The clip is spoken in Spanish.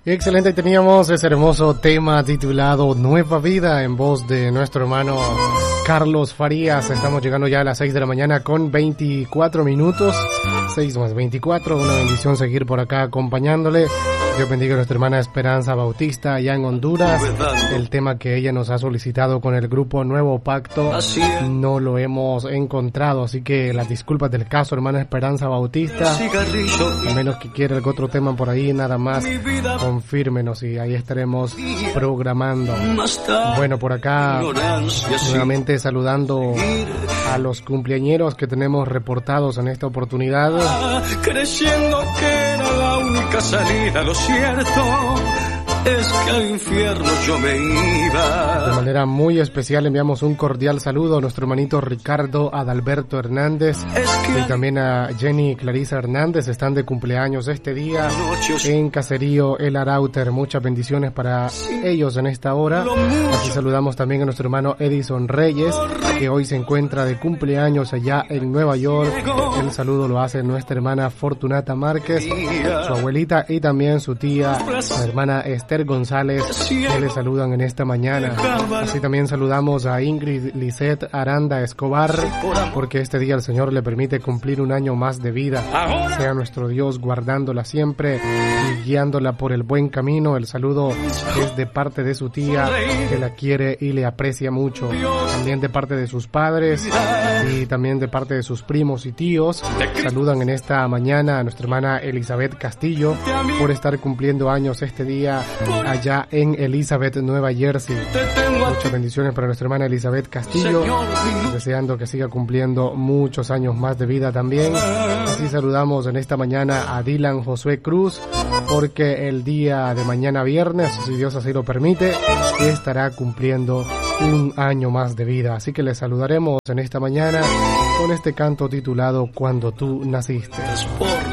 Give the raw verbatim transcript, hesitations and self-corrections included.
Excelente, teníamos ese hermoso tema titulado Nueva Vida en voz de nuestro hermano Carlos Farías. Estamos llegando ya a las seis de la mañana con veinticuatro minutos, seis más veinticuatro, una bendición seguir por acá acompañándole. Dios bendiga a nuestra hermana Esperanza Bautista allá en Honduras. El tema que ella nos ha solicitado con el grupo Nuevo Pacto no lo hemos encontrado, así que las disculpas del caso, hermana Esperanza Bautista. A menos que quiera algún otro tema por ahí, nada más confírmenos y ahí estaremos programando. Bueno, por acá nuevamente saludando a los cumpleañeros que tenemos reportados en esta oportunidad. Creyendo que era la única salida, lo cierto es que al infierno yo me iba. De manera muy especial enviamos un cordial saludo a nuestro hermanito Ricardo Adalberto Hernández y también a Jenny y Clarisa Hernández. Están de cumpleaños este día en Caserío El Arauter. Muchas bendiciones para ellos en esta hora. Aquí saludamos también a nuestro hermano Edison Reyes, que hoy se encuentra de cumpleaños allá en Nueva York. El saludo lo hace nuestra hermana Fortunata Márquez, su abuelita y también su tía, la hermana Esther González, que le saludan en esta mañana. Así también saludamos a Ingrid Lisette Aranda Escobar, porque este día el Señor le permite cumplir un año más de vida. Sea nuestro Dios guardándola siempre y guiándola por el buen camino. El saludo es de parte de su tía, que la quiere y le aprecia mucho. También de parte de sus padres y también de parte de sus primos y tíos. Saludan en esta mañana a nuestra hermana Elizabeth Castillo por estar cumpliendo años este día allá en Elizabeth, Nueva Jersey. Muchas bendiciones para nuestra hermana Elizabeth Castillo, deseando que siga cumpliendo muchos años más de vida también. Así saludamos en esta mañana a Dylan Josué Cruz, porque el día de mañana viernes, si Dios así lo permite, estará cumpliendo un año más de vida. Así que le saludaremos en esta mañana con este canto titulado Cuando tú naciste.